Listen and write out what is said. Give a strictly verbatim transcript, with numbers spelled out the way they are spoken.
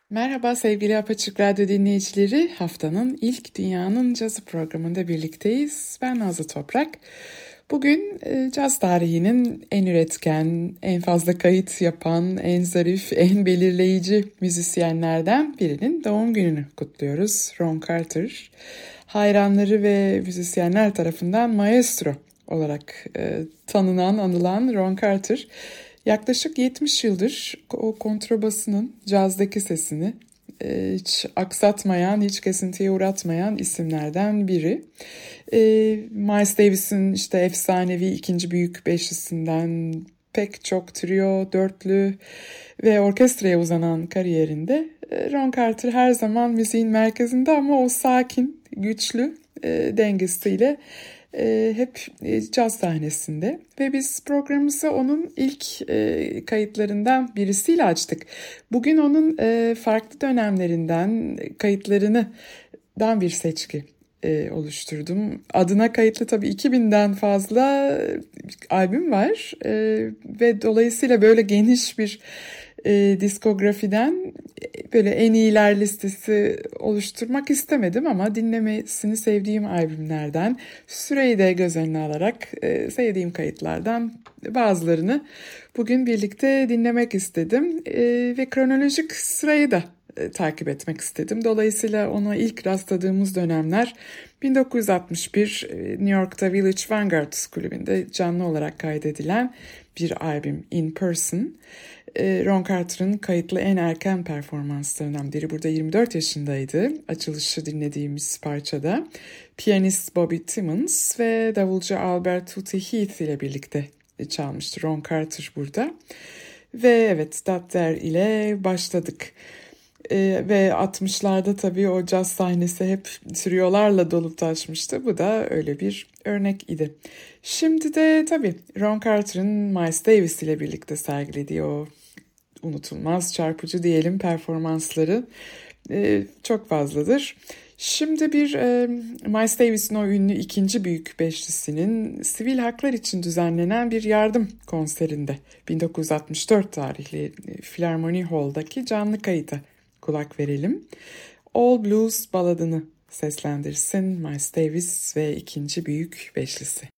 Merhaba sevgili Apaçık Radyo dinleyicileri. Haftanın ilk Dünyanın Cazı programında birlikteyiz. Ben Nazlı Toprak. Bugün e, caz tarihinin en üretken, en fazla kayıt yapan, en zarif, en belirleyici müzisyenlerden birinin doğum gününü kutluyoruz. Ron Carter. Hayranları ve müzisyenler tarafından maestro olarak e, tanınan, anılan Ron Carter, yaklaşık yetmiş yıldır o kontrabasının cazdaki sesini e, hiç aksatmayan, hiç kesintiye uğratmayan isimlerden biri. E, Miles Davis'in işte efsanevi ikinci büyük beşlisinden pek çok trio, dörtlü ve orkestraya uzanan kariyerinde e, Ron Carter her zaman müziğin merkezinde ama o sakin, güçlü e, dengesiyle e, hep e, caz sahnesinde ve biz programımızı onun ilk e, kayıtlarından birisiyle açtık. Bugün onun e, farklı dönemlerinden kayıtlarını dan bir seçki e, oluşturdum. Adına kayıtlı tabii iki binden fazla albüm var e, ve dolayısıyla böyle geniş bir e, diskografiden böyle en iyiler listesi oluşturmak istemedim ama dinlemesini sevdiğim albümlerden, süreyi de göz önüne alarak e, sevdiğim kayıtlardan bazılarını bugün birlikte dinlemek istedim e, ve kronolojik sırayı da e, takip etmek istedim. Dolayısıyla ona ilk rastladığımız dönemler bin dokuz yüz altmış bir e, New York'ta Village Vanguard kulübünde canlı olarak kaydedilen bir albüm In Person. Ron Carter'ın kayıtlı en erken performanslarından biri. Burada yirmi dört yaşındaydı. Açılışı dinlediğimiz parçada piyanist Bobby Timmons ve davulcu Albert Tutti Heath ile birlikte çalmıştı Ron Carter burada. Ve evet, That There ile başladık. Ee, ve altmışlarda tabii o caz sahnesi hep triolarla dolup taşmıştı. Bu da öyle bir örnek idi. Şimdi de tabii Ron Carter'ın Miles Davis ile birlikte sergilediği o unutulmaz, çarpıcı diyelim performansları e, çok fazladır. Şimdi bir e, Miles Davis'in o ünlü ikinci büyük beşlisinin sivil haklar için düzenlenen bir yardım konserinde bin dokuz yüz altmış dört tarihli Philharmony Hall'daki canlı kayıta kulak verelim. All Blues baladını seslendirsin Miles Davis ve ikinci büyük beşlisi.